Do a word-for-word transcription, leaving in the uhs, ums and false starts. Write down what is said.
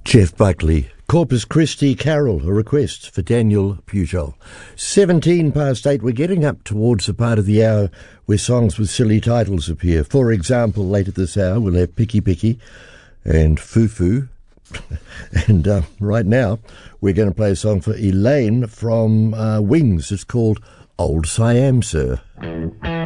Jeff Buckley, Corpus Christi Carol, a request for Daniel Pujol. seventeen past eight, we're getting up towards the part of the hour where songs with silly titles appear. For example, later this hour, we'll have Picky Picky and Foo Foo. and uh, right now, we're going to play a song for Elaine from uh, Wings. It's called Old Siam, Sir.